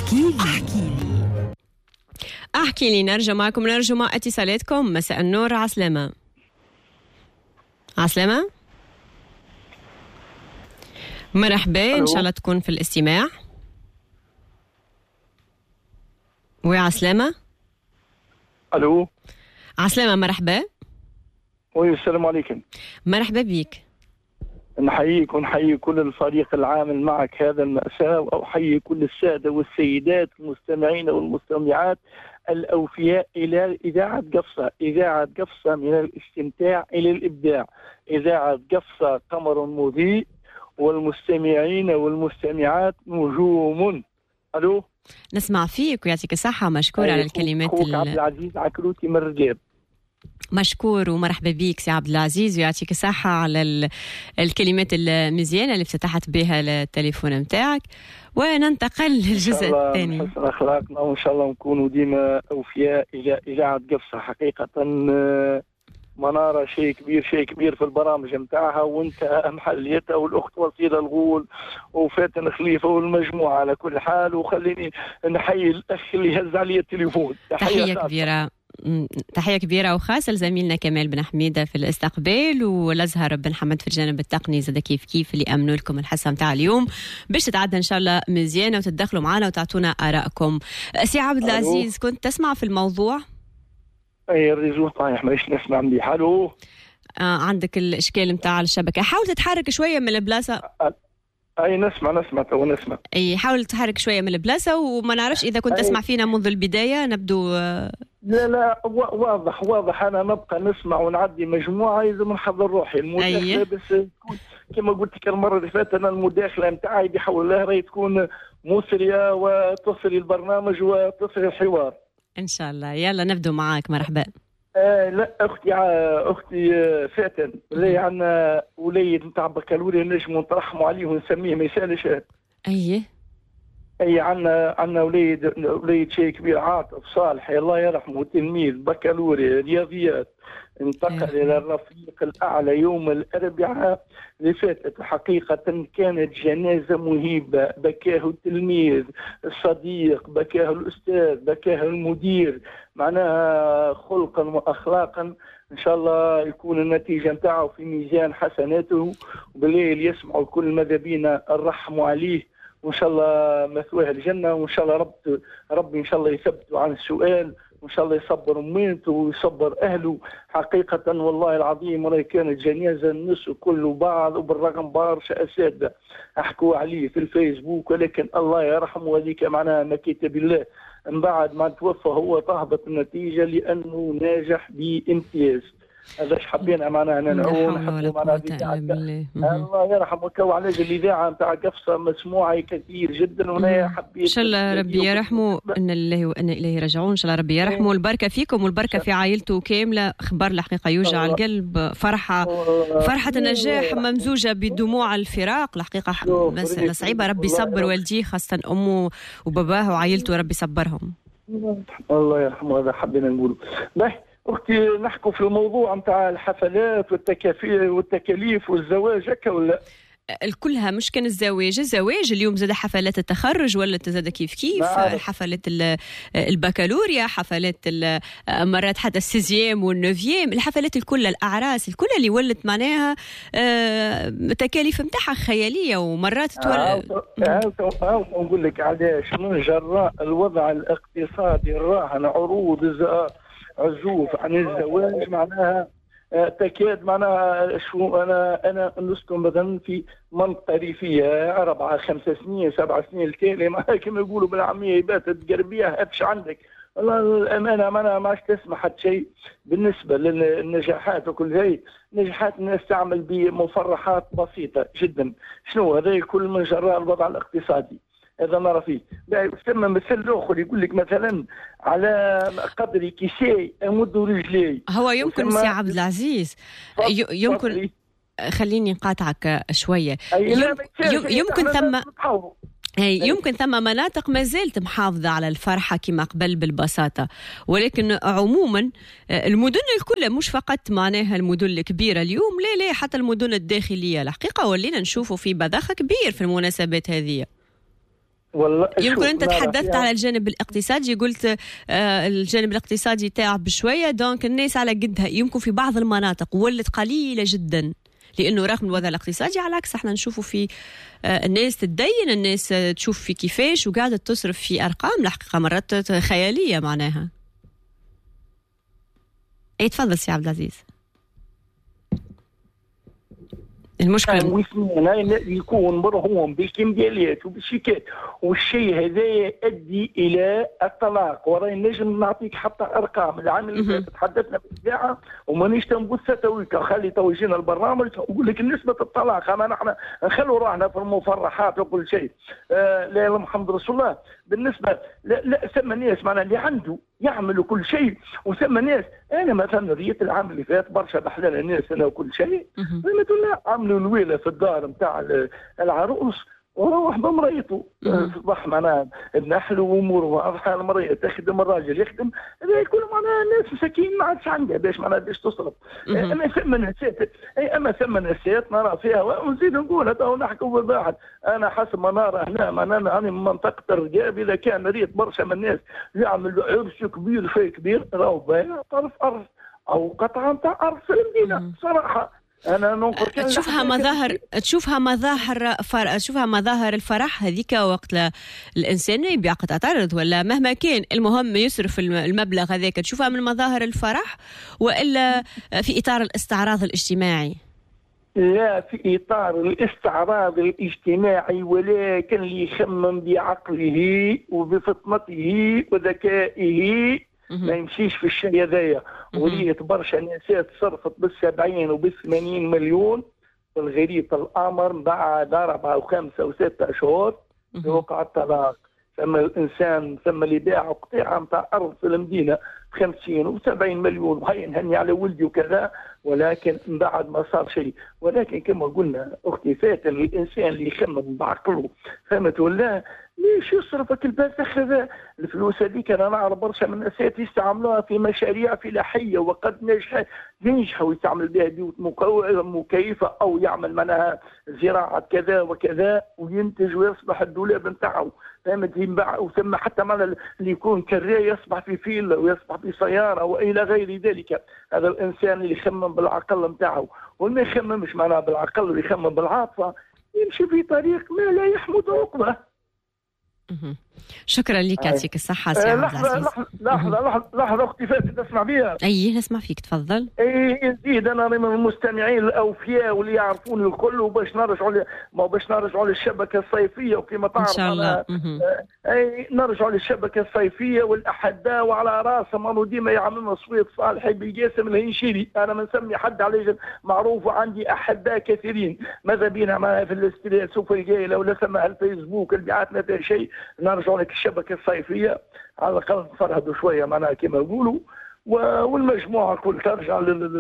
احكي لي نرجع معكم، نرجع مع اتصالاتكم. مساء النور. عسلامة عسلامة، مرحبا. ان شاء الله تكون في الاستماع. وعسلامة. الو عسلامة، مرحبا. السلام عليكم. مرحبا بيك. نحييك ونحيي كل الفريق العامل معك هذا المأساة، وأحيي كل السادة والسيدات المستمعين والمستمعات الأوفياء إلى إذاعة قفصة. إذاعة قفصة من الاستمتاع إلى الإبداع. إذاعة قفصة قمر مضيء، والمستمعين والمستمعات نجوم. ألو، نسمع فيك ويعطيك الصحة. مشكور على الكلمات. أخوك عبد العزيز عكروتي من الرجاب. مشكور ومرحبا بيك سي عبد العزيز، ويعطيك الصحة على الكلمات المزيانة اللي افتتحت بها التليفون متاعك. وننتقل للجزء الثاني. حسن أخلاقنا وإن شاء الله نكونوا ديما أوفياء إلى إذاعة قفصة. حقيقة منارة شيء كبير في البرامج متاعها، وانت محليتها، والأخت وصيلة الغول وفاتن خليفة والمجموعة على كل حال. وخليني نحيي الأخ اللي هز علي التليفون. تحية كبيرة وخاصة لزميلنا كمال بن حميدة في الاستقبال، والأزهر بن حمد في الجانب التقني زاد كيف اللي أمنوا لكم الحصة متاع اليوم باش تتعدى إن شاء الله مزيانة وتتدخلوا معنا وتعطونا آرائكم. سي عبد العزيز، كنت تسمع في الموضوع؟ أي الريزو طايح، ماش نسمع مليح. ألو، عندك الإشكال متاع الشبكة. حاول تتحرك شوية من البلاصة. أي نسمع. أي حاول تتحرك شوية من البلاصة، وما نعرفش إذا كنت تسمع فينا منذ البداية. نبدو لا واضح. أنا نبقى نسمع ونعدي مجموعة إذا نحضر روحي المداخلة. بس كما قلت لك المرة اللي فاتت، أنا المداخلة متاعي بحول الله راهي تكون مثرية وتصل البرنامج وتصل الحوار إن شاء الله. يلا نبدو معاك. مرحبا. لا اختي فاتن، اللي عندنا وليد نتاع بكالوريا نجم نترحموا عليه ونسميه ما يسالش. اي عندنا وليد شيء كبير، عاطف صالح الله يرحمه، تلميذ بكالوريا رياضيات، انتقل الى الرفيق الاعلى يوم الاربعاء اللي فاتت. حقيقه كانت جنازه مهيبه، بكاه التلميذ الصديق، بكاه الاستاذ، بكاه المدير، معناها خلقا واخلاقا. ان شاء الله يكون النتيجه نتاعه في ميزان حسناته، وبالليل يسمعوا الكل ماذا بينا نرحموا عليه، وان شاء الله مثواه الجنه. وان شاء الله ربي ان شاء الله يثبته عن السؤال، وان شاء الله يصبر امينته ويصبر اهله. حقيقه والله العظيم راهي كانت جنازه الناس كله بعض، وبالرغم برشا اساتذه احكوا عليه في الفيسبوك، ولكن الله يرحمه. هذيك معناها ما كتب الله. من بعد ما توفى هو تهبط النتيجه لانه ناجح بامتياز. هذا ايش حبينا معناها نعاون الله يرحمه. كو على الاذاعه نتاع قفصه مسموعه كثير جدا، وهنا حبيت ان شاء الله ربي يرحمه. ان لله وانا اليه راجعون. ان شاء الله ربي يرحمه، والبركه فيكم والبركه في عائلته كامله. خبر الحقيقه يوجع القلب. فرحه النجاح ممزوجه بدموع الفراق. الحقيقه مسألة صعيبه. ربي يصبر والديه، خاصه امه وباباه وعائلته، ربي يصبرهم. الله يرحمه. هذا حبينا نقوله. أختي نحكوا في الموضوع متاع الحفلات والتكاليف والزواج، هكا ولا؟ الكلها مش كان الزواج اليوم زاد حفلات التخرج، ولا زاد كيف حفلات البكالوريا، حفلات مرات حتى السيزيام والنوفيام، الحفلات الكل، الأعراس الكل اللي ولت معناها تكاليف متاعها خيالية، ومرات نقول لك علاش. من جراء الوضع الاقتصادي الراهن، عروض عزوف عن الزواج، معناها تكاد معناها شو. انا نسكن مثلا في منطقه ريفيه 4 5 سنين 7 سنين التالي، كما يقولوا بالعاميه باتت قربيه هاتش عندك. والله الامانه ما عادش تسمح حتى شيء بالنسبه للنجاحات وكل هاي. نجاحات الناس تعمل بمفرحات بسيطه جدا. شنو هذا؟ كل من جراء الوضع الاقتصادي. هذا نرى فيه. ثم مثل اخر يقول لك مثلا على قدر كيسي امد رجلي. هو يمكن سي عبد العزيز يمكن خليني نقاطعك شويه. يمكن ثم مناطق ما زالت محافظة على الفرحة كما قبل بالبساطة، ولكن عموما المدن الكل مش فقط معناها المدن الكبيرة اليوم، لا حتى المدن الداخلية الحقيقة ولينا نشوفوا في بذاخة كبير في المناسبات هذه. يمكن أنت تحدثت على الجانب الاقتصادي، قلت الجانب الاقتصادي تعب بشوية، دونك الناس على قدها. يمكن في بعض المناطق ولت قليلة جدا لأنه رغم الوضع الاقتصادي، على العكس احنا نشوفوا في الناس تتدين، الناس تشوف في كيفاش وقاعدة تصرف في أرقام الحقيقة مرات خيالية معناها. أي تفضل سي عبد العزيز. المشكلة يكون مرهون بالكمبيالات وبالشيكات، والشيء هذا يؤدي إلى الطلاق. وراي نجم نعطيك حتى أرقام العام اللي فات تحدثنا بالإذاعة ومانيش تنبثها تويكا، خلي توجينا البرنامج نقول لك نسبة الطلاق. أما نحن نخلوا راحنا في المفرحات وكل شيء، لا إله محمد رسول الله. بالنسبة لا ثم ناس معنا اللي عنده يعملوا كل شيء، وثم ناس انا مثلا ريت العام اللي فات برشا بحلال الناس انا وكل شيء، لا عملوا الويله في الدار نتاع العروس وروح بمريته صباح معناها النحل واموره واضحه، المراه تخدم الراجل يخدم، هذا يكون معناها الناس مساكين ما عادش عندها باش معناها باش تصرف. اما ثم نسات نرى فيها ونزيد نقول هذا نحكوا بالواحد. انا حسب ما نرى هنا معناها انا من منطقه الرقاب، اذا كان ريت برشا من الناس يعملوا عرس كبير شيء كبير راهو بايع طرف ارض او قطعه نتاع ارض في المدينه صراحه. أنا تشوفها مظاهر الفرح هذيك وقت الإنسان يبيع قطعة أرض ولا مهما كان، المهم يصرف المبلغ هذاك، تشوفها من مظاهر الفرح وإلا في إطار الاستعراض الاجتماعي؟ لا، في إطار الاستعراض الاجتماعي، ولكن ليخمم بعقله وبفطنته وذكائه، ما يمشيش في الشيء هذايا. وليت برشا ناسات صرفت بال70 وبال80 مليون في الغريب الامر بعد 4 و5 و6 اشهر يوقع الطلاق. ثم الانسان ثم اللي باع قطيعه نتاع ارض في المدينه ب50 و70 مليون وهي نهني على ولدي وكذا، ولكن من بعد ما صار شيء. ولكن كما قلنا اختي فاتن، الانسان اللي يخمم بعقله فهمت ولا ليش يصرفك البذخ هذا؟ الفلوس هذيك انا نعرف برشا من الناس يستعملوها في مشاريع فلاحيه وقد نجحوا يستعمل بها بيوت مكيفه او يعمل منها زراعه كذا وكذا وينتج ويصبح الدولاب نتاعو فهمت ينباع، وثم حتى معنى اللي يكون كراي يصبح في فيلا ويصبح في سياره والى غير ذلك. هذا الانسان اللي يخمم بالعقل نتاعو، واللي ما يخممش معناها بالعقل ويخمم بالعاطفه يمشي في طريق ما لا يحمد عقبه. شكرا لك، يعطيك الصحة سي عبد العزيز. لحظة أختي فاتن تسمع بيها؟ أيه نسمع فيك تفضل. نزيد أنا من المستمعين الأوفياء واللي يعرفوني الكل، وباش نرجعوا للشبكة الصيفية وكما تعرف إن شاء الله. نرجعوا للشبكة الصيفية والأحداء وعلى راسهم أنا ديما يعملنا صويت صالحي بالجاسم الهنشيري. أنا منسمي حد عليه معروف وعندي أحداء كثيرين، ماذا بينا معنا في الاستديو سوف الجاي ولا سمع الفيسبوك اللي بعثنا فيه شيء. نرجعوا لك الشبكة الصيفية على الأقل نفرهدوا شوية معناها كما يقولوا، والمجموعة كل ترجع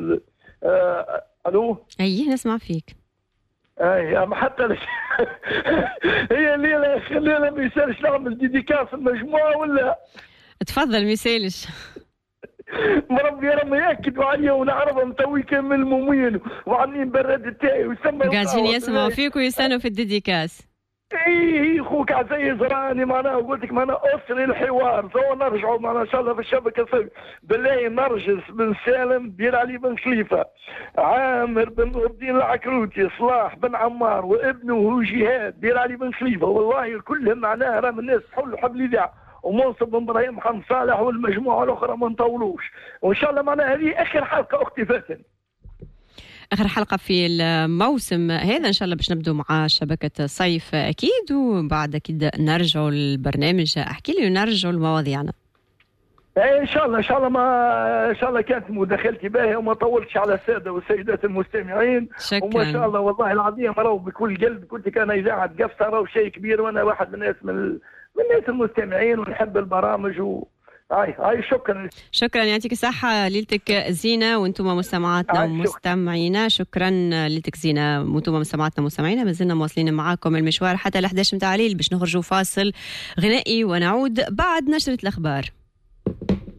ألو؟ أيه نسمع فيك. أما حتى هي الليلة ما يسالش نعمل ديديكاس المجموعة ولا؟ تفضل ما يسالش. مربي ربي ياكدوا عليا ونعرفهم توي كامل الممين وعاملين براد تاعي ويسمى قاعدين يسمعوا فيك ويستنوا في الديديكاس. خوك عزيز راني معناها قلت لك معناها اسري الحوار تو نرجعوا معناها ان شاء الله في الشبكه الصيفيه. بالله نرجس بن سالم بير علي بن خليفه، عامر بن نور الدين العكروتي، صلاح بن عمار وابنه هو جهاد بير علي بن خليفه، والله كلهم معناها راه الناس حل حبل الاذاعه، ومنصب بن ابراهيم محمد صالح والمجموعه الاخرى ما نطولوش. وان شاء الله معناها هذه اخر حلقه اختي فاتن، آخر حلقة في الموسم هذا إن شاء الله باش نبدو مع شبكة الصيف أكيد، وبعد أكيد نرجعوا للبرنامج. أحكي لي ونرجعوا لمواضيعنا. إن شاء الله كانت مداخلتي باهية وما طولتش على السادة والسيدات المستمعين. شكرا. وما شاء الله والله العظيم راهو بكل قلب قلت لك أنا إذاعة قفصة راهو شيء كبير، وأنا واحد من الناس من الناس المستمعين ونحب البرامج هاي شكرا يعطيك الصحة، ليلتك زينة وانتم مستمعاتنا ومستمعينا. شكرا ليلتك زينة وانتم مستمعاتنا ومستمعينا. ما زلنا مواصلين معاكم المشوار حتى 11 متاع الليل باش نخرجوا فاصل غنائي ونعود بعد نشرة الأخبار.